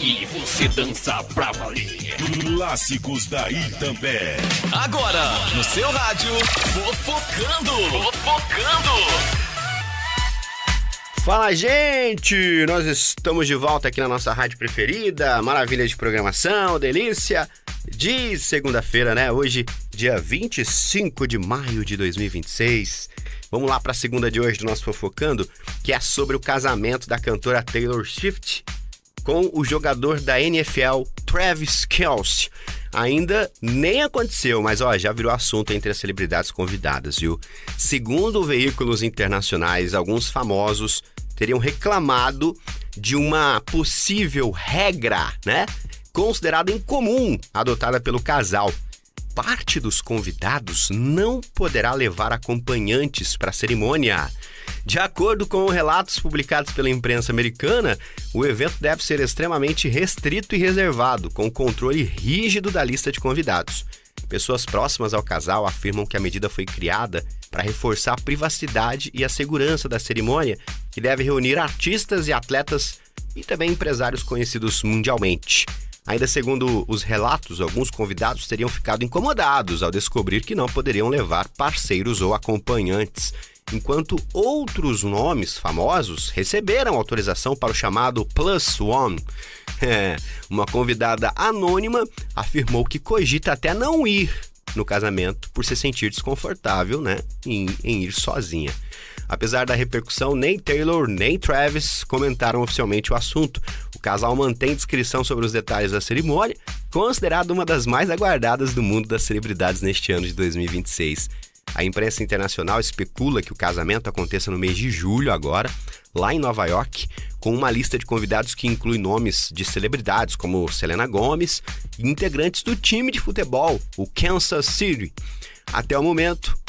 aqui você dança pra valer. Clássicos da Itambé. Agora, no seu rádio, Fofocando. Fala, gente! Nós estamos de volta aqui na nossa rádio preferida. Maravilha de programação, delícia de segunda-feira, né? Hoje, dia 25 de maio de 2026. Vamos lá para a segunda de hoje do nosso Fofocando, que é sobre o casamento da cantora Taylor Swift com o jogador da NFL, Travis Kelce. Ainda nem aconteceu, mas já virou assunto entre as celebridades convidadas, viu? Segundo veículos internacionais, alguns famosos teriam reclamado de uma possível regra, né? Considerada incomum, adotada pelo casal. Parte dos convidados não poderá levar acompanhantes para a cerimônia. De acordo com relatos publicados pela imprensa americana, o evento deve ser extremamente restrito e reservado, com controle rígido da lista de convidados. Pessoas próximas ao casal afirmam que a medida foi criada para reforçar a privacidade e a segurança da cerimônia, que deve reunir artistas e atletas e também empresários conhecidos mundialmente. Ainda segundo os relatos, alguns convidados teriam ficado incomodados ao descobrir que não poderiam levar parceiros ou acompanhantes, enquanto outros nomes famosos receberam autorização para o chamado Plus One. Uma convidada anônima afirmou que cogita até não ir no casamento por se sentir desconfortável, né, em ir sozinha. Apesar da repercussão, nem Taylor nem Travis comentaram oficialmente o assunto. O casal mantém descrição sobre os detalhes da cerimônia, considerada uma das mais aguardadas do mundo das celebridades neste ano de 2026. A imprensa internacional especula que o casamento aconteça no mês de julho agora, lá em Nova York, com uma lista de convidados que inclui nomes de celebridades como Selena Gomez e integrantes do time de futebol, o Kansas City. Até o momento,